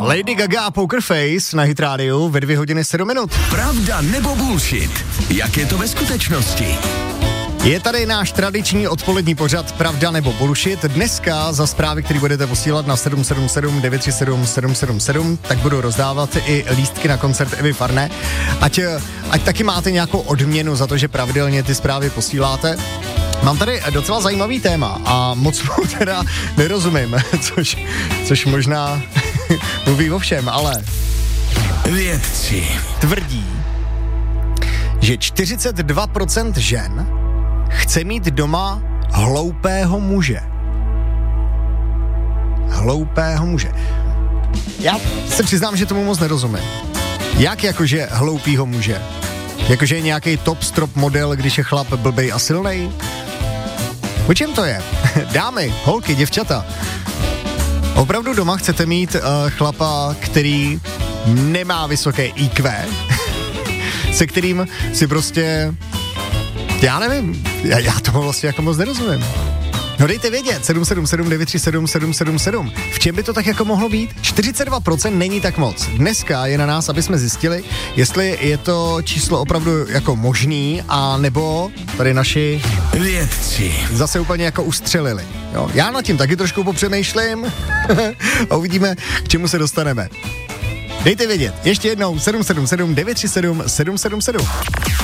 Lady Gaga a Poker Face na Hit Radio ve 2:07. Pravda nebo bullshit? Jak je to ve skutečnosti? Je tady náš tradiční odpolední pořad Pravda nebo bullshit. Dneska za zprávy, které budete posílat na 777 937 777, tak budu rozdávat i lístky na koncert Evy Farné. Ať taky máte nějakou odměnu za to, že pravidelně ty zprávy posíláte. Mám tady docela zajímavý téma a moc mu teda nerozumím, což možná mluví o všem, ale vědci tvrdí, že 42% žen chce mít doma hloupého muže. Hloupého muže. Já se přiznám, že tomu moc nerozumím. Jak jakože hloupýho muže? Jakože je nějaký top strop model, když je chlap blbej a silnej? O čem to je? Dámy, holky, děvčata. Opravdu doma chcete mít chlapa, který nemá vysoké IQ, se kterým si prostě, já nevím, já tomu vlastně jako moc nerozumím. No dejte vědět, 777 937 777. V čem by to tak jako mohlo být? 42% není tak moc. Dneska je na nás, aby jsme zjistili, jestli je to číslo opravdu jako možný, a nebo tady naši vědci zase úplně jako ustřelili. Jo? Já nad tím taky trošku popřemýšlím a uvidíme, k čemu se dostaneme. Dejte vědět, ještě jednou 777 937 777.